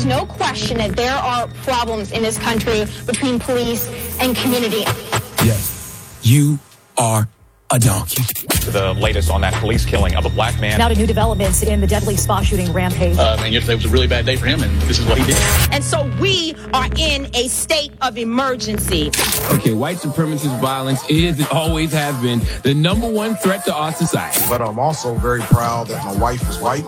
there's no question that there are problems in this country between police and community. Yes, you are a donkey. The latest on that police killing of a black man. Now to new developments in the deadly spa shooting rampage. And yesterday was a really bad day for him, and this is what he did. And so we are in a state of emergency. Okay, white supremacist violence is and always has been the number one threat to our society. But I'm also very proud that my wife is white.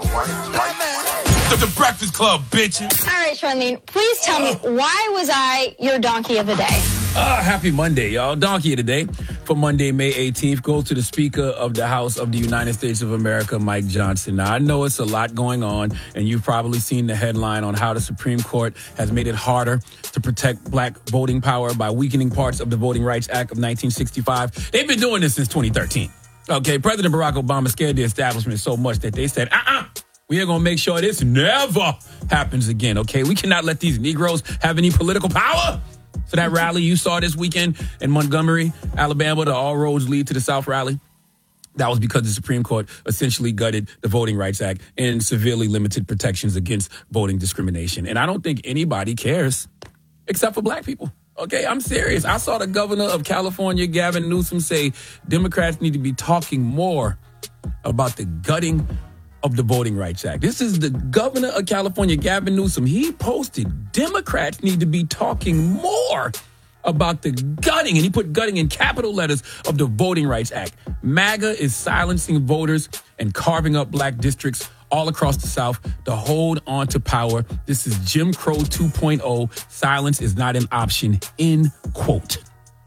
The Breakfast Club, bitches. All right, Charlene, please tell me, why was I your donkey of the day? Happy Monday, y'all. Donkey of the day for Monday, May 18th goes to the Speaker of the House of the United States of America, Mike Johnson. Now, I know it's a lot going on, and you've probably seen the headline on how the Supreme Court has made it harder to protect black voting power by weakening parts of the Voting Rights Act of 1965. They've been doing this since 2013. Okay, President Barack Obama scared the establishment so much that they said, we are going to make sure this never happens again, okay? We cannot let these Negroes have any political power. So that rally you saw this weekend in Montgomery, Alabama, the All Roads Lead to the South rally, that was because the Supreme Court essentially gutted the Voting Rights Act and severely limited protections against voting discrimination. And I don't think anybody cares except for black people. Okay, I'm serious. I saw the governor of California, Gavin Newsom, say Democrats need to be talking more about the gutting of the Voting Rights Act. This is the governor of California, Gavin Newsom. He posted Democrats need to be talking more about the gutting, and he put gutting in capital letters, of the Voting Rights Act. MAGA is silencing voters and carving up black districts all across the South to hold on to power. This is Jim Crow 2.0. Silence is not an option, end quote.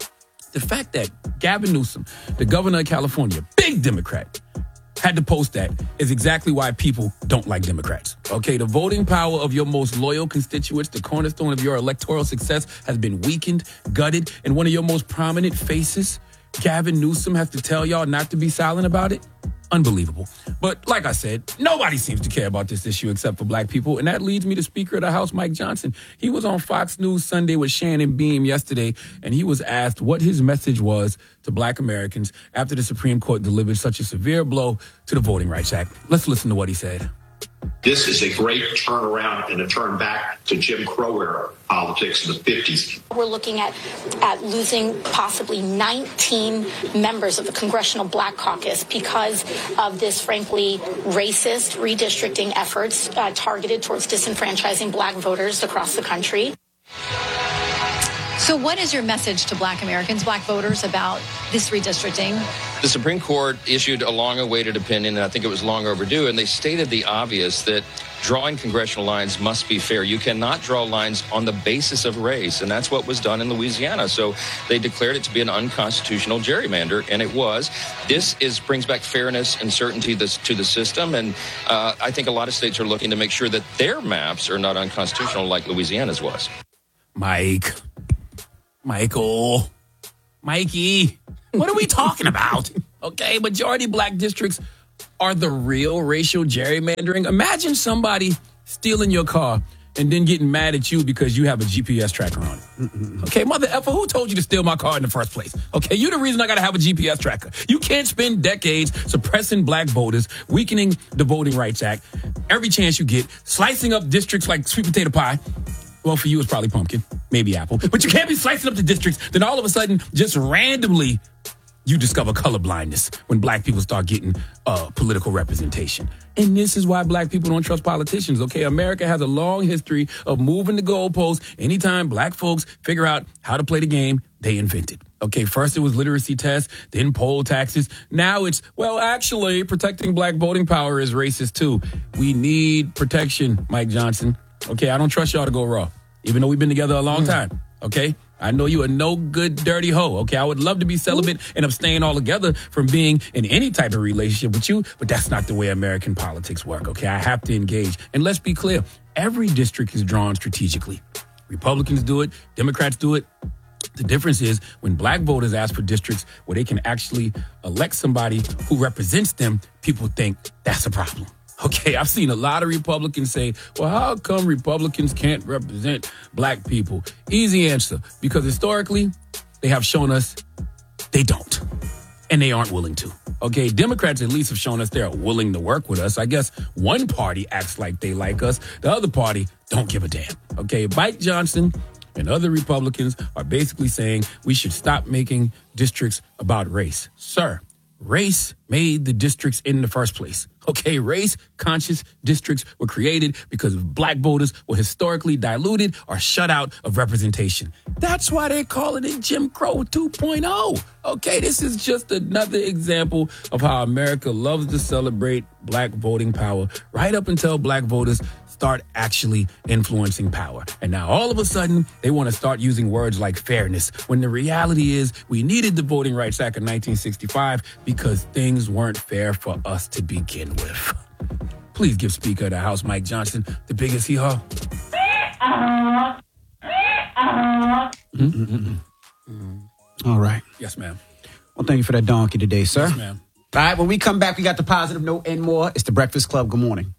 The fact that Gavin Newsom, the governor of California, big Democrat, had to post that is exactly why people don't like Democrats. Okay, the voting power of your most loyal constituents, the cornerstone of your electoral success, has been weakened, gutted, and one of your most prominent faces, Gavin Newsom, has to tell y'all not to be silent about it? Unbelievable. But like I said, nobody seems to care about this issue except for black people, and that leads me to Speaker of the House, Mike Johnson. He was on Fox News Sunday with Shannon Beam yesterday, and he was asked what his message was to black Americans after the Supreme Court delivered such a severe blow to the Voting Rights Act. Let's listen to what he said. This is a great turnaround and a turn back to Jim Crow era politics in the 50s. We're looking at losing possibly 19 members of the Congressional Black Caucus because of this, frankly, racist redistricting efforts targeted towards disenfranchising black voters across the country. So what is your message to black Americans, black voters, about this redistricting? The Supreme Court issued a long-awaited opinion, and I think it was long overdue, and they stated the obvious that drawing congressional lines must be fair. You cannot draw lines on the basis of race, and that's what was done in Louisiana. So they declared it to be an unconstitutional gerrymander, and it was. This brings back fairness and certainty to the system, and I think a lot of states are looking to make sure that their maps are not unconstitutional like Louisiana's was. Mikey, what are we talking about? Okay, majority black districts are the real racial gerrymandering. Imagine somebody stealing your car and then getting mad at you because you have a GPS tracker on it. Okay, mother effer, who told you to steal my car in the first place? Okay, you're the reason I got to have a GPS tracker. You can't spend decades suppressing black voters, weakening the Voting Rights Act, every chance you get, slicing up districts like sweet potato pie. Well, for you, it's probably pumpkin, maybe apple. But you can't be slicing up the districts. Then all of a sudden, just randomly, you discover color blindness when black people start getting political representation. And this is why black people don't trust politicians, okay? America has a long history of moving the goalposts. Anytime black folks figure out how to play the game, they invent it. Okay, first it was literacy tests, then poll taxes. Now it's, well, actually, protecting black voting power is racist too. We need protection, Mike Johnson. Okay, I don't trust y'all to go raw, even though we've been together a long time, okay? I know you a no good, dirty hoe, okay? I would love to be celibate and abstain altogether from being in any type of relationship with you, but that's not the way American politics work, okay? I have to engage. And let's be clear, every district is drawn strategically. Republicans do it, Democrats do it. The difference is when black voters ask for districts where they can actually elect somebody who represents them, people think that's a problem. Okay, I've seen a lot of Republicans say, well, how come Republicans can't represent black people? Easy answer, because historically, they have shown us they don't, and they aren't willing to. Okay, Democrats at least have shown us they're willing to work with us. I guess one party acts like they like us. The other party don't give a damn. Okay, Mike Johnson and other Republicans are basically saying we should stop making districts about race. Sir, race made the districts in the first place. Okay, race-conscious districts were created because black voters were historically diluted or shut out of representation. That's why they're calling it Jim Crow 2.0. Okay, this is just another example of how America loves to celebrate black voting power right up until black voters start actually influencing power. And now all of a sudden, they want to start using words like fairness, when the reality is we needed the Voting Rights Act of 1965 because things weren't fair for us to begin with. Please give Speaker of the House Mike Johnson the biggest hee-haw. All right. Yes, ma'am. Well, thank you for that donkey today, sir. Yes, ma'am. All right, when we come back, we got the positive note and more. It's the Breakfast Club. Good morning.